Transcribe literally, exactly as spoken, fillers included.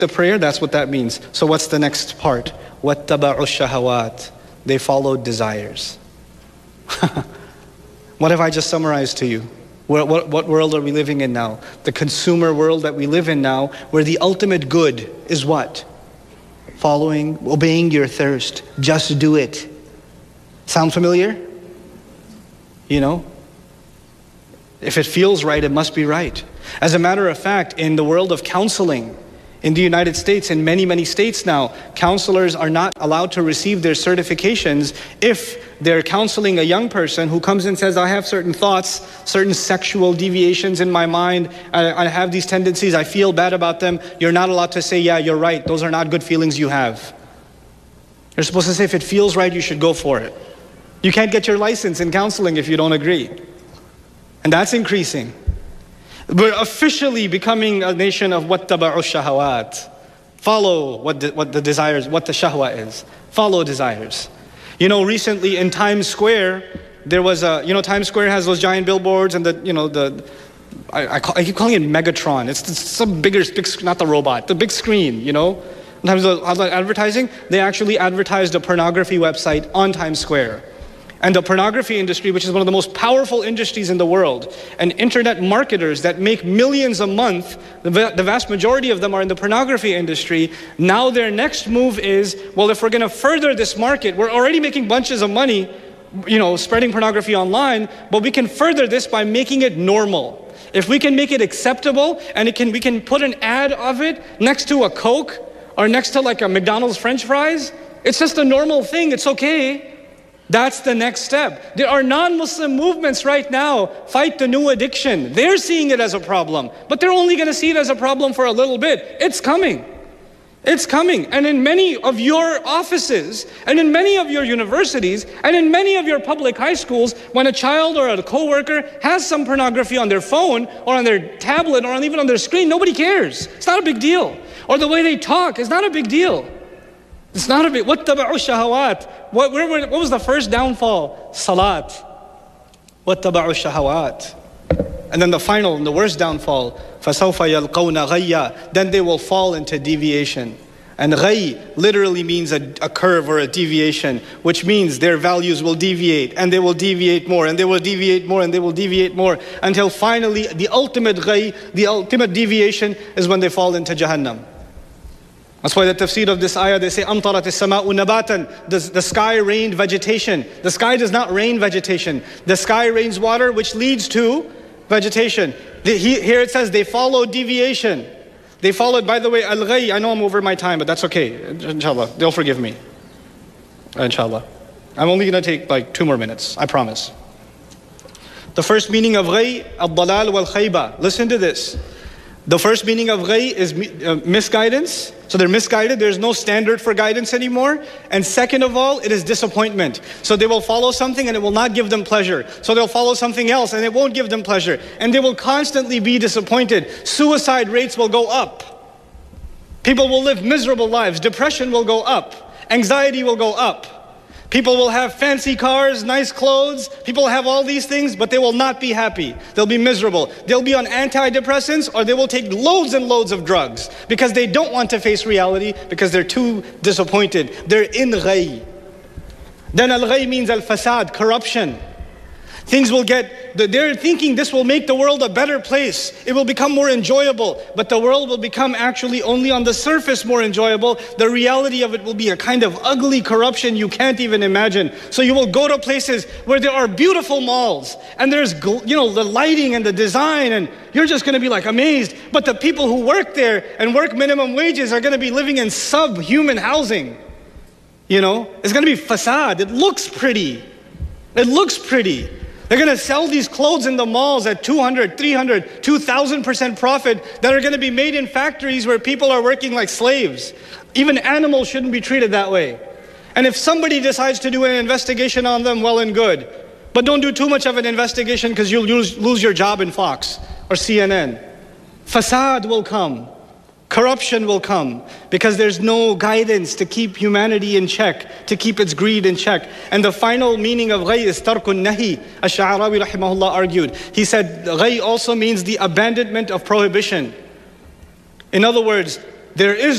the prayer, that's what that means. So what's the next part? وَاتَّبَعُوا الشَّهَوَاتِ. They followed desires. What have I just summarized to you? What, what, what world are we living in now? The consumer world that we live in now, where the ultimate good is what? Following, obeying your thirst. Just do it. Sound familiar? You know? If it feels right, it must be right. As a matter of fact, in the world of counseling, in the United States, in many, many states now, counselors are not allowed to receive their certifications if they're counseling a young person who comes and says, I have certain thoughts, certain sexual deviations in my mind, I, I have these tendencies, I feel bad about them. You're not allowed to say, yeah, you're right, those are not good feelings you have. You're supposed to say, if it feels right, you should go for it. You can't get your license in counseling if you don't agree. And that's increasing. We're officially becoming a nation of وَاتَّبَعُوا الشَّهَوَاتِ. Follow what the, what the desires, what the shahwa is. Follow desires. You know, recently in Times Square, there was a, you know, Times Square has those giant billboards and the, you know, the, I, I, call, I keep calling it Megatron. It's, it's some bigger, big, not the robot, the big screen, you know. In terms of advertising, they actually advertised a pornography website on Times Square. And the pornography industry, which is one of the most powerful industries in the world, and internet marketers that make millions a month, the, the vast majority of them are in the pornography industry. Now their next move is, well, if we're going to further this market, we're already making bunches of money, you know, spreading pornography online, but we can further this by making it normal. If we can make it acceptable, and it can, we can put an ad of it next to a Coke, or next to like a McDonald's French fries, it's just a normal thing, it's okay. That's the next step. There are non-Muslim movements right now, fight the new addiction. They're seeing it as a problem, but they're only going to see it as a problem for a little bit. It's coming. It's coming. And in many of your offices, and in many of your universities, and in many of your public high schools, when a child or a coworker has some pornography on their phone, or on their tablet, or even on their screen, nobody cares. It's not a big deal. Or the way they talk is not a big deal. It's not a big, وَاتَّبَعُوا الشَّهَوَاتِ. What, where, what was the first downfall? Salat. وَاتَّبَعُوا الشَّهَوَاتِ. And then the final, the worst downfall, فَسَوْفَ يَلْقَوْنَ غَيَّا. Then they will fall into deviation. And ghay literally means a, a curve or a deviation, which means their values will deviate, and they will deviate more, and they will deviate more, and they will deviate more, until finally the ultimate ghay, the ultimate deviation is when they fall into Jahannam. That's why the tafsir of this ayah, they say, أَمْطَرَتِ السَّمَاءُ نَبَاتًا. The, the sky rained vegetation. The sky does not rain vegetation. The sky rains water, which leads to vegetation. The, he, here it says they follow deviation. They followed, by the way, al-ghay. I know I'm over my time, but that's okay. Inshallah, they'll forgive me. Inshallah. I'm only going to take like two more minutes, I promise. The first meaning of ghay, al-dalal wal-khayba. Listen to this. The first meaning of ghay is uh, misguidance. So they're misguided. There's no standard for guidance anymore. And second of all, it is disappointment. So they will follow something and it will not give them pleasure. So they'll follow something else and it won't give them pleasure. And they will constantly be disappointed. Suicide rates will go up. People will live miserable lives. Depression will go up. Anxiety will go up. People will have fancy cars, nice clothes. People will have all these things, but they will not be happy. They'll be miserable. They'll be on antidepressants, or they will take loads and loads of drugs because they don't want to face reality, because they're too disappointed. They're in ghay. Then al-ghay means al-fasad, corruption. Things will get, they're thinking this will make the world a better place. It will become more enjoyable. But the world will become actually only on the surface more enjoyable. The reality of it will be a kind of ugly corruption you can't even imagine. So you will go to places where there are beautiful malls. And there's, you know, the lighting and the design. And you're just going to be like amazed. But the people who work there and work minimum wages are going to be living in subhuman housing. You know, it's going to be facade. It looks pretty. It looks pretty. They're going to sell these clothes in the malls at two hundred, three hundred, two thousand percent profit that are going to be made in factories where people are working like slaves. Even animals shouldn't be treated that way. And if somebody decides to do an investigation on them, well and good. But don't do too much of an investigation because you'll lose, lose your job in Fox or C N N. Fasad will come. Corruption will come because there's no guidance to keep humanity in check, to keep its greed in check. And the final meaning of ghay is tarkun nahi. Ash-Sha'arawi rahimahullah argued. He said ghay also means the abandonment of prohibition. In other words, There is